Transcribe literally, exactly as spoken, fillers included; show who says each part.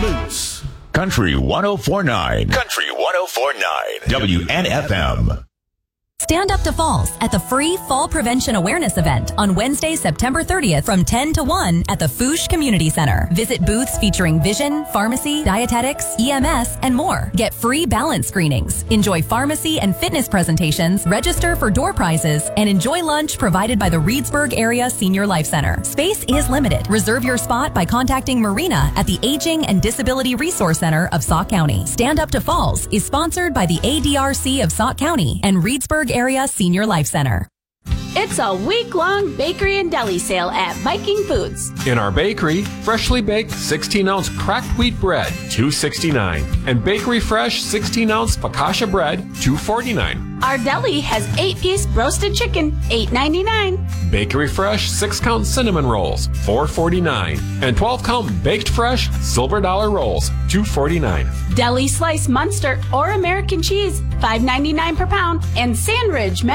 Speaker 1: Boots. Country ten forty-nine. Country ten forty-nine. W N F M.
Speaker 2: Stand Up to Falls at the free Fall Prevention Awareness event on Wednesday, September thirtieth from ten to one at the Fouche Community Center. Visit booths featuring vision, pharmacy, dietetics, E M S, and more. Get free balance screenings, enjoy pharmacy and fitness presentations, register for door prizes, and enjoy lunch provided by the Reedsburg Area Senior Life Center. Space is limited. Reserve your spot by contacting Marina at the Aging and Disability Resource Center of Sauk County. Stand Up to Falls is sponsored by the A D R C of Sauk County and Reedsburg Area Senior Life Center.
Speaker 3: It's a week-long bakery and deli sale at Viking Foods.
Speaker 4: In our bakery, freshly baked sixteen ounce cracked wheat bread, two sixty-nine, and bakery fresh sixteen ounce focaccia bread, two forty-nine.
Speaker 3: Our deli has eight-piece roasted chicken, eight ninety-nine.
Speaker 4: Bakery fresh six count cinnamon rolls, four forty-nine, and twelve count baked fresh silver dollar rolls, two forty-nine.
Speaker 3: Deli slice Munster or American cheese, five ninety-nine per pound, and Sandridge